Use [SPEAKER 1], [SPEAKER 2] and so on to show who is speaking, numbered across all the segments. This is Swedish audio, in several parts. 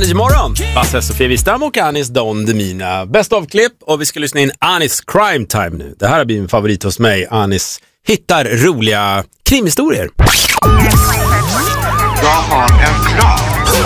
[SPEAKER 1] Morgon. Basse, Sofia Wistam och Anis Don Demina. Best of-klipp och vi ska lyssna in Anis Crime Time nu. Det här har blivit en favorit hos mig. Anis hittar roliga krimhistorier.
[SPEAKER 2] Jag har en plan.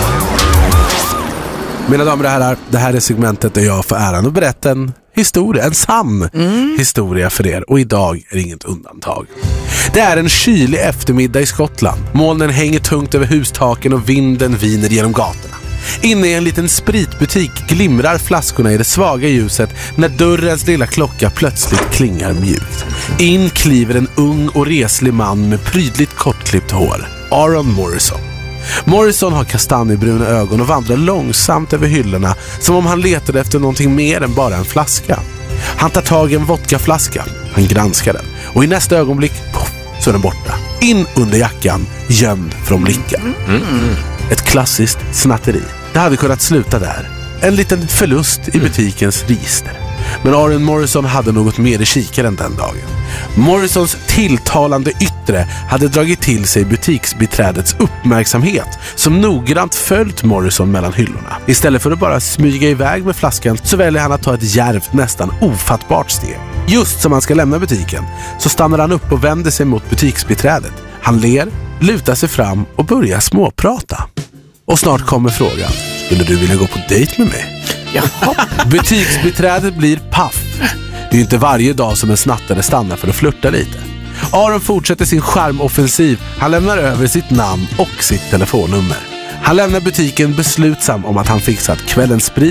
[SPEAKER 3] Mina damer och herrar, det här är segmentet där jag får äran att berätta en historia, en sann historia för er. Och idag är inget undantag. Det är en kylig eftermiddag i Skottland. Molnen hänger tungt över hustaken och vinden viner genom gatorna. Inne i en liten spritbutik glimrar flaskorna i det svaga ljuset när dörrens lilla klocka plötsligt klingar mjukt. In kliver en ung och reslig man med prydligt kortklippt hår. Aaron Morrison. Morrison har kastanjebruna ögon och vandrar långsamt över hyllorna som om han letade efter någonting mer än bara en flaska. Han tar tag i en vodkaflaska. Han granskar den. Och i nästa ögonblick, poff, så är den borta. In under jackan, gömd från blicken. Ett klassiskt snatteri. Det hade kunnat sluta där. En liten förlust i butikens register. Men Aaron Morrison hade något mer i kikaren den dagen. Morrisons tilltalande yttre hade dragit till sig butiksbiträdets uppmärksamhet som noggrant följt Morrison mellan hyllorna. Istället för att bara smyga iväg med flaskan så väljer han att ta ett djärvt, nästan ofattbart steg. Just som han ska lämna butiken så stannar han upp och vänder sig mot butiksbiträdet. Han ler, lutar sig fram och börjar småprata. Och snart kommer frågan: skulle du vilja gå på dejt med mig?
[SPEAKER 1] Jaha.
[SPEAKER 3] Butiksbiträdet blir paff. Det är ju inte varje dag som en snattare stannar för att flirta lite. Aaron fortsätter sin charmoffensiv. Han lämnar över sitt namn och sitt telefonnummer. Han lämnar butiken beslutsam om att han fixat kvällens sprit